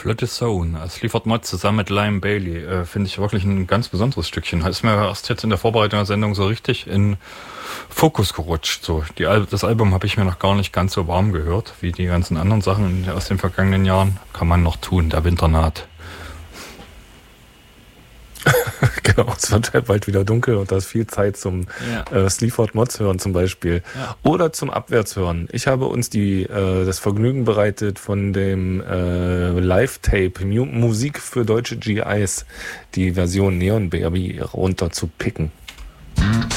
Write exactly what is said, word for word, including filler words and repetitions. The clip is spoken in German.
Flotte Zone. Es liefert Mod zusammen mit Liam Bailey. Äh, Finde ich wirklich ein ganz besonderes Stückchen. Ist mir erst jetzt in der Vorbereitung der Sendung so richtig in Fokus gerutscht. So, die Al- das Album habe ich mir noch gar nicht ganz so warm gehört, wie die ganzen anderen Sachen aus den vergangenen Jahren. Kann man noch tun, der Winter naht. Genau, es wird halt bald wieder dunkel und da ist viel Zeit zum Ja. äh, Sleaford Mods hören zum Beispiel. Ja. Oder zum Abwärtshören. Ich habe uns die äh, das Vergnügen bereitet, von dem äh, Live-Tape Mu- Musik für deutsche G Is die Version Neon Baby runter zu picken.